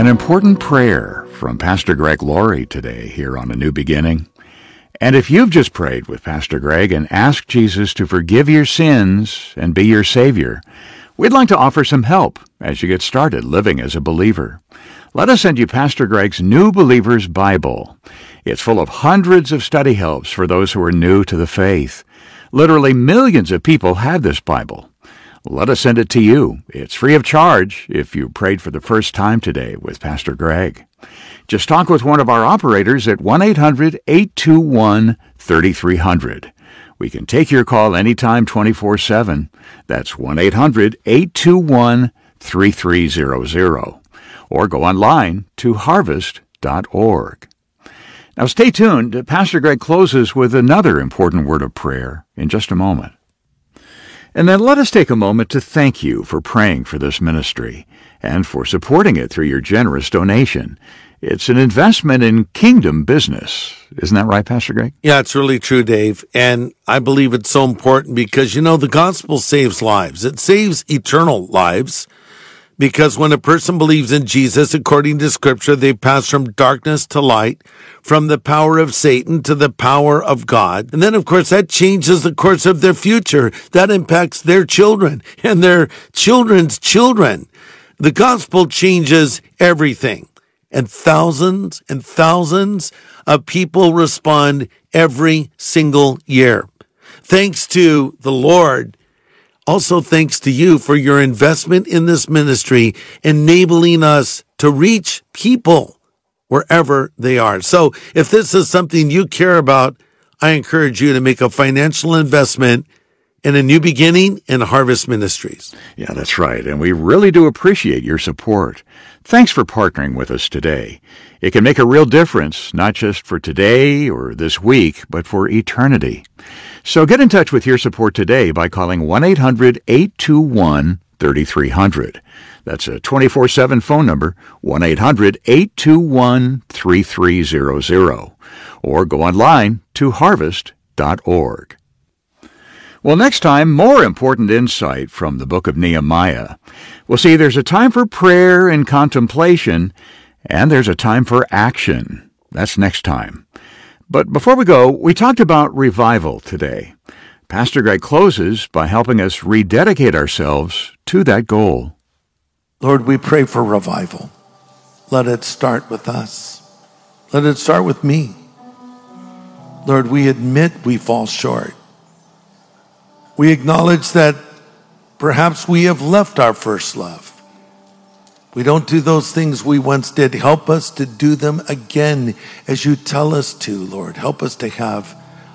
An important prayer from Pastor Greg Laurie today here on A New Beginning. And if you've just prayed with Pastor Greg and asked Jesus to forgive your sins and be your Savior, we'd like to offer some help as you get started living as a believer. Let us send you Pastor Greg's New Believer's Bible. It's full of hundreds of study helps for those who are new to the faith. Literally millions of people have this Bible. Let us send it to you. It's free of charge if you prayed for the first time today with Pastor Greg. Just talk with one of our operators at 1-800-821-3300. We can take your call anytime 24/7. That's 1-800-821-3300. Or go online to harvest.org. Now stay tuned. Pastor Greg closes with another important word of prayer in just a moment. And then let us take a moment to thank you for praying for this ministry and for supporting it through your generous donation. It's an investment in kingdom business. Isn't that right, Pastor Greg? Yeah, it's really true, Dave. And I believe it's so important because, the gospel saves lives. It saves eternal lives because when a person believes in Jesus, according to Scripture, they pass from darkness to light, from the power of Satan to the power of God. And then, of course, that changes the course of their future. That impacts their children and their children's children. The gospel changes everything. And thousands of people respond every single year. Thanks to the Lord. Also, thanks to you for your investment in this ministry, enabling us to reach people wherever they are. So if this is something you care about, I encourage you to make a financial investment in A New Beginning and Harvest Ministries. Yeah, that's right. And we really do appreciate your support. Thanks for partnering with us today. It can make a real difference, not just for today or this week, but for eternity. So get in touch with your support today by calling 1-800-821-3300. That's a 24/7 phone number, 1-800-821-3300. Or go online to harvest.org. Well, next time, more important insight from the book of Nehemiah. We'll see there's a time for prayer and contemplation, and there's a time for action. That's next time. But before we go, we talked about revival today. Pastor Greg closes by helping us rededicate ourselves to that goal. Lord, we pray for revival. Let it start with us. Let it start with me. Lord, we admit we fall short. We acknowledge that perhaps we have left our first love. We don't do those things we once did. Help us to do them again as you tell us to, Lord. Help us to have